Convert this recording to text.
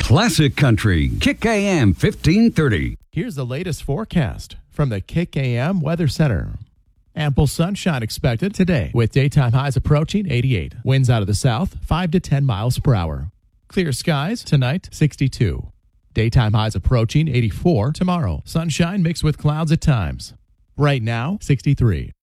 Classic Country, Kick AM 1530. Here's the latest forecast from the Kick AM Weather Center. Ample sunshine expected today with daytime highs approaching 88. Winds out of the south 5 to 10 miles per hour. Clear skies tonight 62. Daytime highs approaching 84 tomorrow. Sunshine mixed with clouds at times. Right now 63.